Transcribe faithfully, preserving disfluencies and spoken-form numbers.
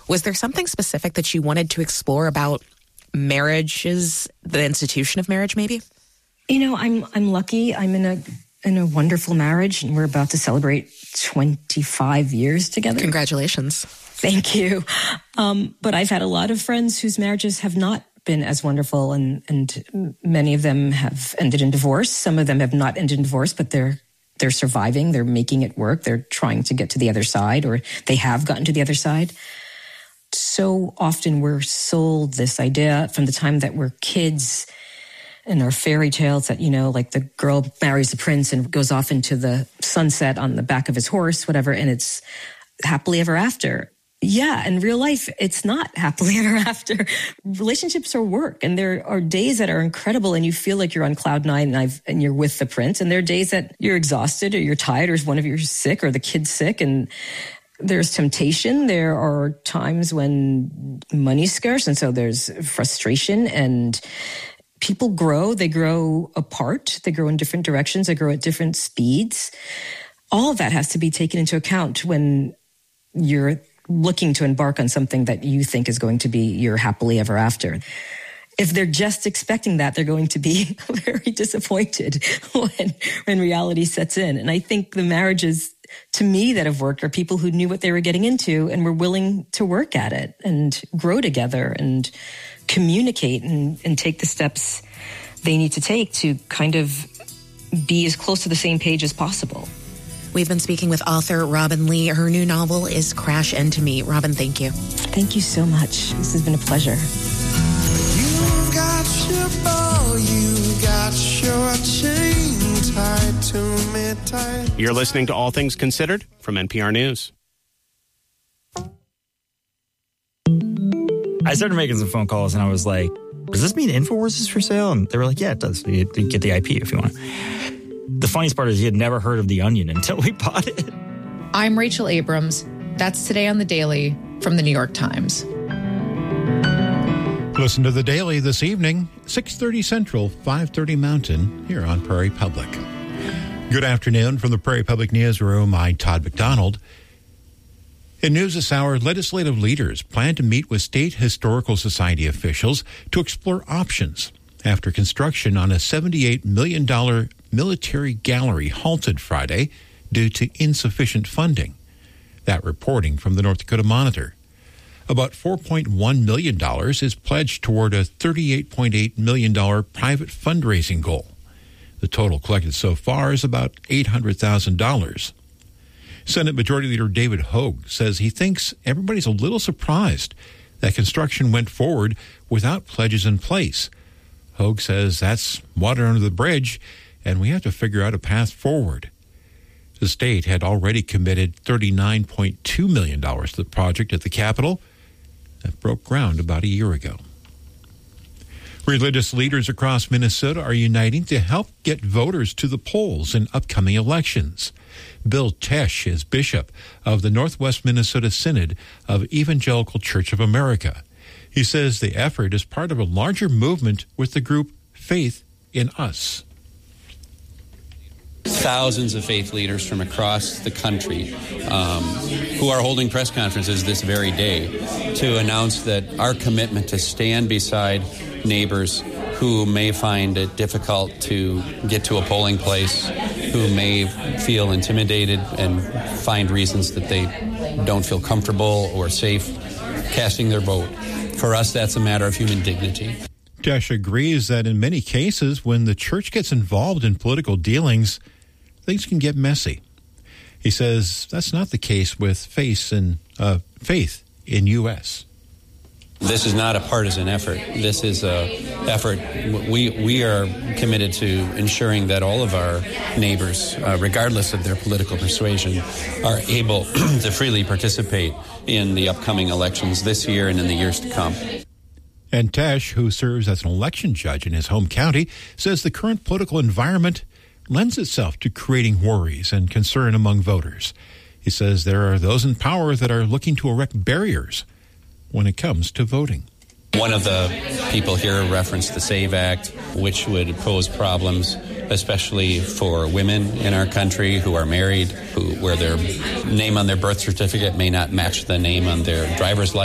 Was there something specific that you wanted to explore about marriages, the institution of marriage, maybe? You know, I'm I'm lucky. I'm in a in a wonderful marriage, and we're about to celebrate twenty-five years together. Congratulations. Thank you. Um, but I've had a lot of friends whose marriages have not been as wonderful, and and many of them have ended in divorce. Some of them have not ended in divorce, but they're they're surviving. They're making it work. They're trying to get to the other side, or they have gotten to the other side. So often we're sold this idea from the time that we're kids in our fairy tales that, you know, like the girl marries the prince and goes off into the sunset on the back of his horse, whatever, and it's happily ever after. Yeah, in real life, it's not happily ever after. Relationships are work, and there are days that are incredible and you feel like you're on cloud nine and, I've, and you're with the prince, and there are days that you're exhausted or you're tired or one of you's sick or the kid's sick, and there's temptation. There are times when money's scarce, and so there's frustration, and people grow. They grow apart. They grow in different directions. They grow at different speeds. All of that has to be taken into account when you're looking to embark on something that you think is going to be your happily ever after. If they're just expecting that, they're going to be very disappointed when, when reality sets in. And I think the marriages, to me, that have worked are people who knew what they were getting into and were willing to work at it and grow together and communicate and, and take the steps they need to take to kind of be as close to the same page as possible. We've been speaking with author Robin Lee. Her new novel is Crash Into Me. Robin, thank you. Thank you so much. This has been a pleasure. You've got your bow, you got your chain tied to me tight. You're listening to All Things Considered from N P R News. I started making some phone calls and I was like, does this mean InfoWars is for sale? And they were like, yeah, it does. You get the I P if you want. The funniest part is he had never heard of The Onion until we bought it. I'm Rachel Abrams. That's Today on the Daily from The New York Times. Listen to The Daily this evening, six thirty Central, five thirty Mountain, here on Prairie Public. Good afternoon from the Prairie Public Newsroom. I'm Todd McDonald. In news this hour, legislative leaders plan to meet with State Historical Society officials to explore options after construction on a seventy-eight million dollars military gallery halted Friday due to insufficient funding. That reporting from the North Dakota Monitor. About four point one million dollars is pledged toward a thirty-eight point eight million dollars private fundraising goal. The total collected so far is about eight hundred thousand dollars. Senate Majority Leader David Hogue says he thinks everybody's a little surprised that construction went forward without pledges in place. Hogue says that's water under the bridge, and we have to figure out a path forward. The state had already committed thirty-nine point two million dollars to the project at the Capitol that broke ground about a year ago. Religious leaders across Minnesota are uniting to help get voters to the polls in upcoming elections. Bill Tesch is bishop of the Northwest Minnesota Synod of Evangelical Church of America. He says the effort is part of a larger movement with the group Faith in Us. Thousands of faith leaders from across the country um, who are holding press conferences this very day to announce that our commitment to stand beside neighbors who may find it difficult to get to a polling place, who may feel intimidated and find reasons that they don't feel comfortable or safe casting their vote. For us, that's a matter of human dignity. Tesch agrees that in many cases, when the church gets involved in political dealings, things can get messy. He says that's not the case with faith in, uh, faith in U S This is not a partisan effort. This is a effort. We we are committed to ensuring that all of our neighbors, uh, regardless of their political persuasion, are able to freely participate in the upcoming elections this year and in the years to come. And Tesch, who serves as an election judge in his home county, says the current political environment lends itself to creating worries and concern among voters. He says there are those in power that are looking to erect barriers when it comes to voting. One of the people here referenced the SAVE Act, which would pose problems, especially for women in our country who are married, who where their name on their birth certificate may not match the name on their driver's license.